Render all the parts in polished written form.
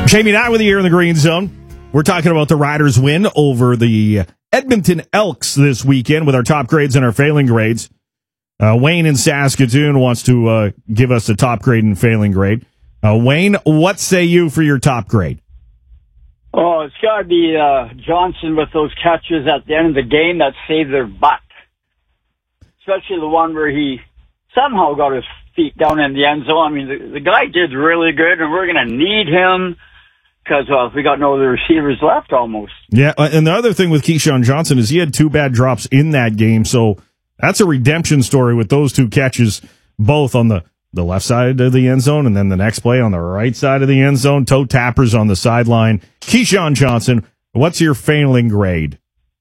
Jamie Nye with you here in the Green Zone. We're talking about the Riders' win over the Edmonton Elks this weekend with our top grades and our failing grades. Wayne in Saskatoon wants to give us a top grade and failing grade. Wayne, what say you for your top grade? Oh, it's got to be Johnson with those catches at the end of the game that saved their butt. Especially the one where he somehow got his feet down in the end zone. I mean, the guy did really good, and we're going to need him because we got no other receivers left almost. Yeah, and the other thing with Keyshawn Johnson is he had 2 bad drops in that game, so that's a redemption story with those 2 catches, both on the left side of the end zone and then the next play on the right side of the end zone, toe tappers on the sideline. Keyshawn Johnson, what's your failing grade?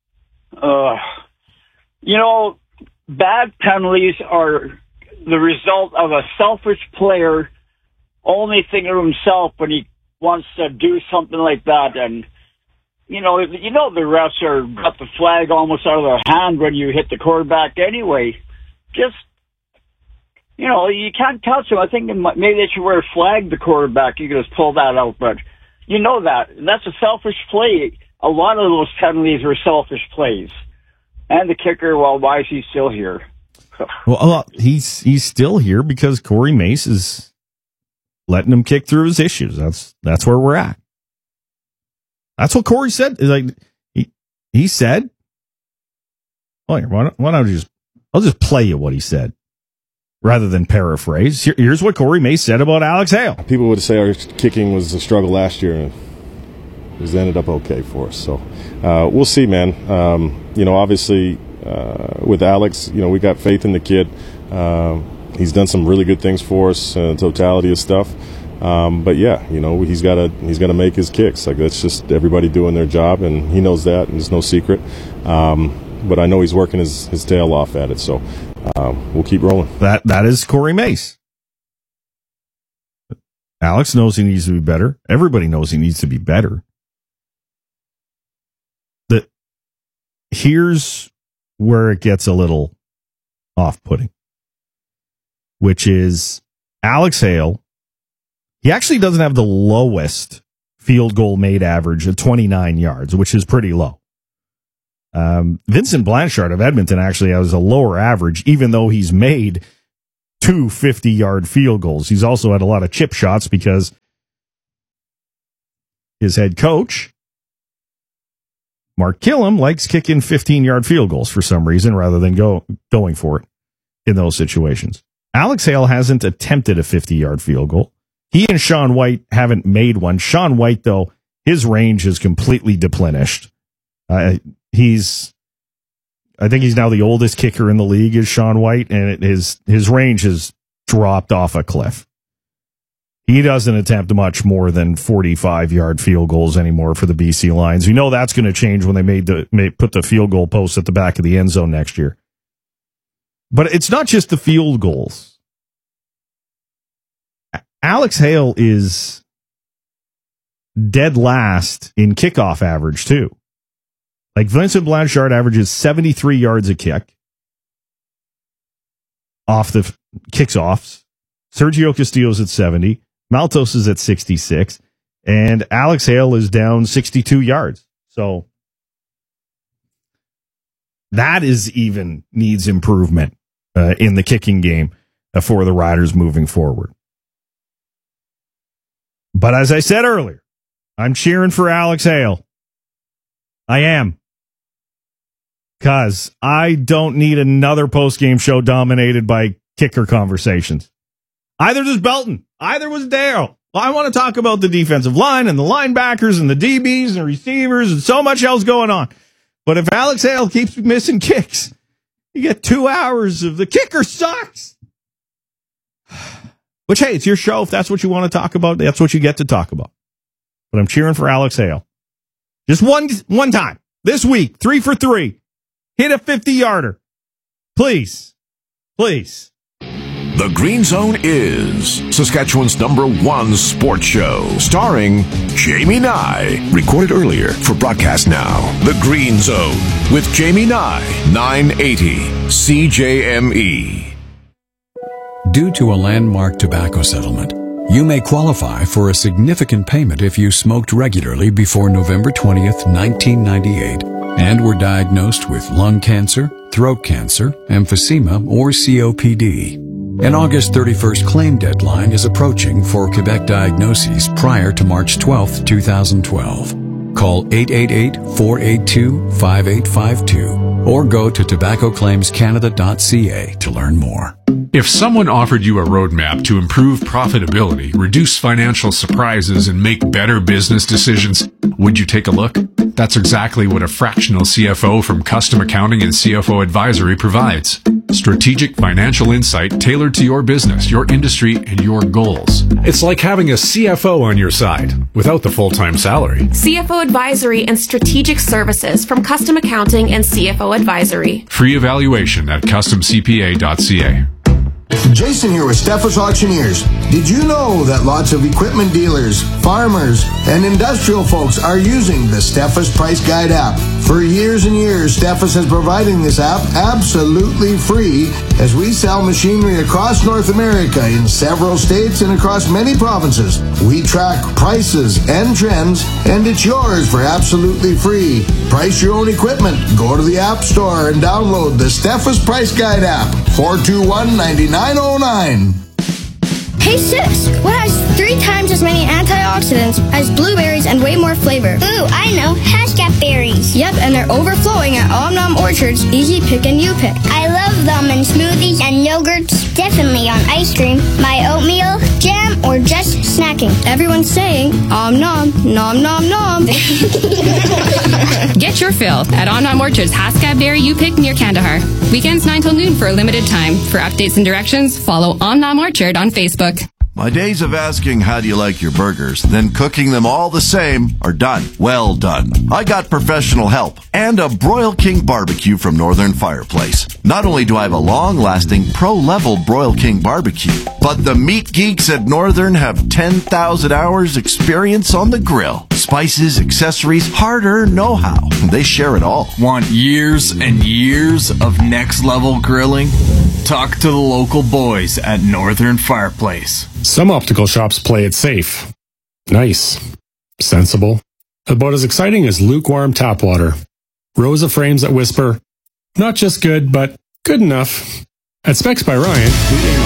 Bad penalties are the result of a selfish player only thinking of himself when he wants to do something like that. And, the refs got the flag almost out of their hand when you hit the quarterback anyway. Just, you can't touch him. I think maybe they should wear a flag, the quarterback. You can just pull that out. But you know that. And that's a selfish play. A lot of those penalties were selfish plays. And the kicker, well, why is he still here? Well, he's still here because Corey Mace is letting him kick through his issues. That's where we're at. That's what Corey said. Like he said. Well, why don't I'll just play you what he said rather than paraphrase. Here's what Corey Mace said about Alex Hale. People would say our kicking was a struggle last year, and it ended up okay for us. So we'll see, man. Obviously with Alex, we got faith in the kid. He's done some really good things for us, totality of stuff. But yeah, he's got to make his kicks. Like that's just everybody doing their job, and he knows that, and it's no secret. But I know he's working his tail off at it. So we'll keep rolling. That is Corey Mace. Alex knows he needs to be better. Everybody knows he needs to be better. Here's where it gets a little off-putting, which is Alex Hale. He actually doesn't have the lowest field goal made average at 29 yards, which is pretty low. Vincent Blanchard of Edmonton actually has a lower average, even though he's made 2 50-yard field goals. He's also had a lot of chip shots because his head coach, Mark Killam, likes kicking 15-yard field goals for some reason rather than going for it in those situations. Alex Hale hasn't attempted a 50-yard field goal. He and Sean White haven't made one. Sean White, though, his range is completely depleted. I think he's now the oldest kicker in the league is Sean White, and his range has dropped off a cliff. He doesn't attempt much more than 45-yard field goals anymore for the BC Lions. You know that's going to change when they put the field goal post at the back of the end zone next year. But it's not just the field goals. Alex Hale is dead last in kickoff average, too. Like Vincent Blanchard averages 73 yards a kick off the kicks-offs. Sergio Castillo's at 70. Maltos is at 66. And Alex Hale is down 62 yards. So that needs improvement in the kicking game for the Riders moving forward. But as I said earlier, I'm cheering for Alex Hale. I am. Because I don't need another postgame show dominated by kicker conversations. Either does Belton. Either was Darryl. Well, I want to talk about the defensive line and the linebackers and the DBs and receivers and so much else going on. But if Alex Hale keeps missing kicks, you get 2 hours of the kicker sucks. Which, hey, it's your show. If that's what you want to talk about, that's what you get to talk about. But I'm cheering for Alex Hale. Just one time. This week, 3 for 3. Hit a 50-yarder. Please. Please. The Green Zone is Saskatchewan's #1 sports show, starring Jamie Nye. Recorded earlier for broadcast now. The Green Zone with Jamie Nye, 980 CJME. Due to a landmark tobacco settlement, You may qualify for a significant payment if you smoked regularly before November 20th, 1998, and were diagnosed with lung cancer, throat cancer, emphysema, or COPD. An August 31st claim deadline is approaching for Quebec diagnoses prior to March 12, 2012. Call 888-482-5852 or go to tobaccoclaimscanada.ca to learn more. If someone offered you a roadmap to improve profitability, reduce financial surprises, and make better business decisions, would you take a look? That's exactly what a fractional CFO from Custom Accounting and CFO Advisory provides. Strategic financial insight tailored to your business, your industry, and your goals. It's like having a CFO on your side without the full-time salary. CFO Advisory and Strategic Services from Custom Accounting and CFO Advisory. Free evaluation at customcpa.ca. Jason here with Steffes Auctioneers. Did you know that lots of equipment dealers, farmers, and industrial folks are using the Steffes Price Guide app? For years and years, Steffes has providing this app absolutely free as we sell machinery across North America in several states and across many provinces. We track prices and trends, and it's yours for absolutely free. Price your own equipment. Go to the App Store and download the Steffes Price Guide app. 421-9909. Hey sis, what has 3 times as many antioxidants as blueberries and way more flavor? Ooh, I know, Haskell berries. Yep, and they're overflowing at Omnom Orchard's Easy Pick and You Pick. I love them in smoothies and yogurts, definitely on ice cream, my oatmeal, jam, or just snacking. Everyone's saying, Omnom, nom nom nom. Get your fill at Omnom Orchard's Haskell Berry You Pick near Kandahar. Weekends 9 till noon for a limited time. For updates and directions, follow Omnom Orchard on Facebook. My days of asking how do you like your burgers, then cooking them all the same are done. Well done. I got professional help and a Broil King barbecue from Northern Fireplace. Not only do I have a long-lasting pro-level Broil King barbecue, but the meat geeks at Northern have 10,000 hours experience on the grill. Spices, accessories, hard-earned know-how. They share it all. Want years and years of next-level grilling? Talk to the local boys at Northern Fireplace. Some optical shops play it safe. Nice. Sensible. About as exciting as lukewarm tap water. Rows of frames that whisper, not just good, but good enough. At Specs by Ryan, we aim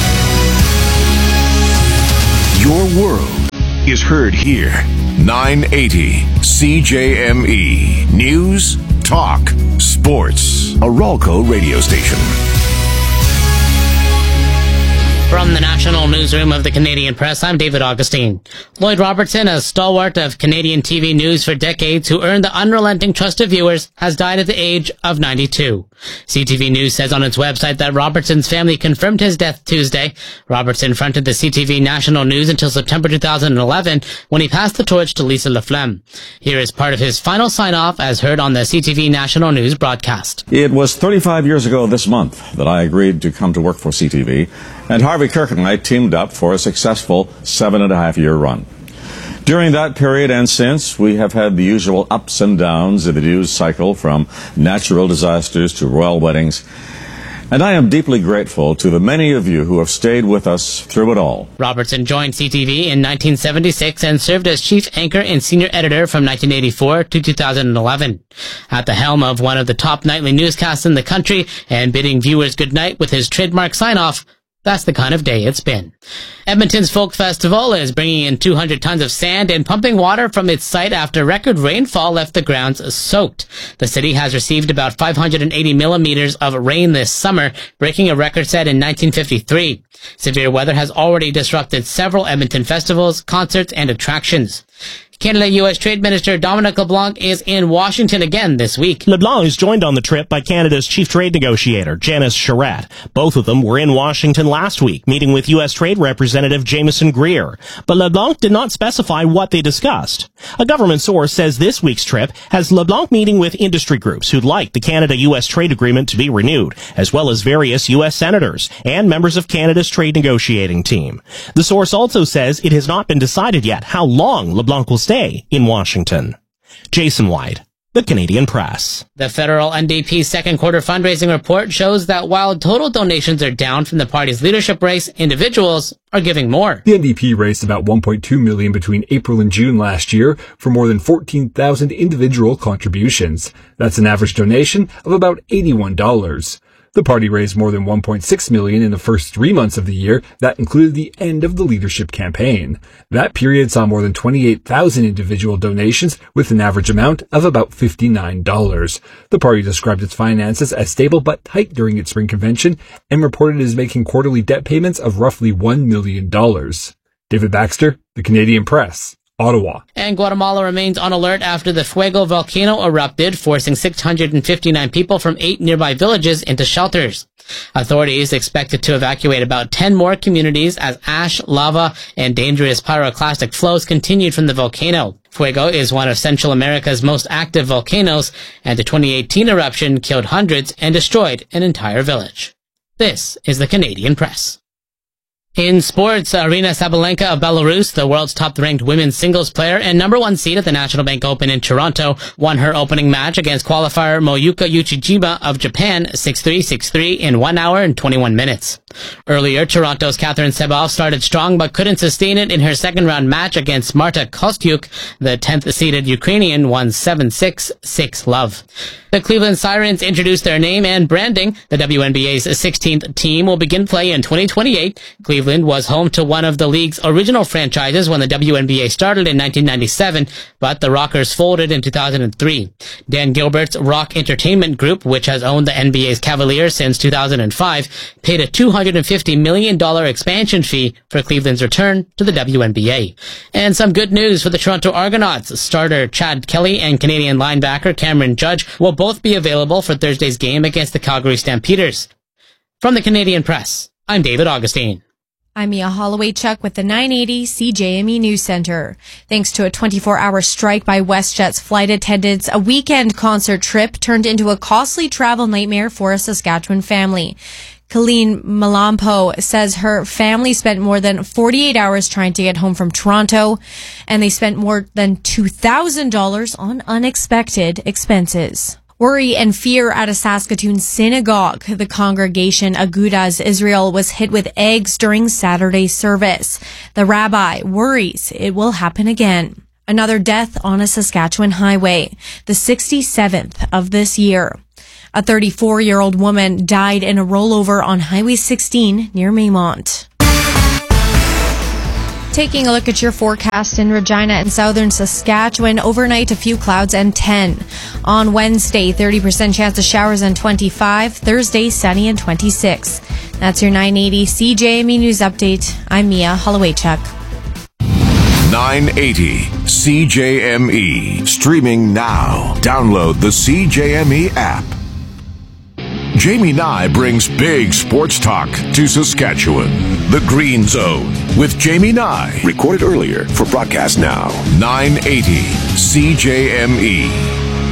Your world is heard here. 980 CJME. News, talk, sports. A Ralco radio station. From the National Newsroom of the Canadian Press, I'm David Augustine. Lloyd Robertson, a stalwart of Canadian TV news for decades who earned the unrelenting trust of viewers, has died at the age of 92. CTV News says on its website that Robertson's family confirmed his death Tuesday. Robertson fronted the CTV National News until September 2011 when he passed the torch to Lisa Laflamme. Here is part of his final sign-off as heard on the CTV National News broadcast. It was 35 years ago this month that I agreed to come to work for CTV, and Harvey Kirk and I teamed up for a successful 7.5-year run. During that period and since, we have had the usual ups and downs of the news cycle, from natural disasters to royal weddings. And I am deeply grateful to the many of you who have stayed with us through it all. Robertson joined CTV in 1976 and served as chief anchor and senior editor from 1984 to 2011. At the helm of one of the top nightly newscasts in the country and bidding viewers goodnight with his trademark sign-off, that's the kind of day it's been. Edmonton's Folk Festival is bringing in 200 tons of sand and pumping water from its site after record rainfall left the grounds soaked. The city has received about 580 millimeters of rain this summer, breaking a record set in 1953. Severe weather has already disrupted several Edmonton festivals, concerts, and attractions. Canada-U.S. Trade Minister Dominic LeBlanc is in Washington again this week. LeBlanc is joined on the trip by Canada's chief trade negotiator, Janice Charette. Both of them were in Washington last week, meeting with U.S. Trade Representative Jameson Greer. But LeBlanc did not specify what they discussed. A government source says this week's trip has LeBlanc meeting with industry groups who'd like the Canada-U.S. trade agreement to be renewed, as well as various U.S. senators and members of Canada's trade negotiating team. The source also says it has not been decided yet how long LeBlanc will stay in Washington. Jason White, the Canadian Press. The federal NDP second quarter fundraising report shows that while total donations are down from the party's leadership race, individuals are giving more. The NDP raised about $1.2 million between April and June last year for more than 14,000 individual contributions. That's an average donation of about $81. The party raised more than $1.6 million in the first 3 months of the year. That included the end of the leadership campaign. That period saw more than 28,000 individual donations with an average amount of about $59. The party described its finances as stable but tight during its spring convention and reported it is making quarterly debt payments of roughly $1 million. David Baxter, The Canadian Press, Ottawa. And Guatemala remains on alert after the Fuego volcano erupted, forcing 659 people from 8 nearby villages into shelters. Authorities expected to evacuate about 10 more communities as ash, lava, and dangerous pyroclastic flows continued from the volcano. Fuego is one of Central America's most active volcanoes, and the 2018 eruption killed hundreds and destroyed an entire village. This is the Canadian Press. In sports, Aryna Sabalenka of Belarus, the world's top-ranked women's singles player and number 1 seed at the National Bank Open in Toronto, won her opening match against qualifier Moyuka Uchijima of Japan 6-3, 6-3 in 1 hour and 21 minutes. Earlier, Toronto's Catherine Sebov started strong but couldn't sustain it in her second-round match against Marta Kostyuk. The 10th-seeded Ukrainian won 7-6, 6-love. The Cleveland Sirens introduced their name and branding. The WNBA's 16th team will begin play in 2028. Cleveland was home to one of the league's original franchises when the WNBA started in 1997, but the Rockers folded in 2003. Dan Gilbert's Rock Entertainment Group, which has owned the NBA's Cavaliers since 2005, paid a $250 million expansion fee for Cleveland's return to the WNBA. And some good news for the Toronto Argonauts. Starter Chad Kelly and Canadian linebacker Cameron Judge will both be available for Thursday's game against the Calgary Stampeders. From the Canadian Press, I'm David Augustine. I'm Mia Holloway-Chuck with the 980 CJME News Center. Thanks to a 24-hour strike by WestJet's flight attendants, a weekend concert trip turned into a costly travel nightmare for a Saskatchewan family. Colleen Malampo says her family spent more than 48 hours trying to get home from Toronto, and they spent more than $2,000 on unexpected expenses. Worry and fear at a Saskatoon synagogue. The congregation Agudas Israel was hit with eggs during Saturday's service. The rabbi worries it will happen again. Another death on a Saskatchewan highway, the 67th of this year. A 34-year-old woman died in a rollover on Highway 16 near Maymont. Taking a look at your forecast in Regina and southern Saskatchewan. Overnight, a few clouds and 10. On Wednesday, 30% chance of showers and 25. Thursday, sunny and 26. That's your 980 CJME News Update. I'm Mia Holloway-Chuck. 980 CJME. Streaming now. Download the CJME app. Jamie Nye brings big sports talk to Saskatchewan. The Green Zone with Jamie Nye. Recorded earlier for broadcast now. 980 CJME.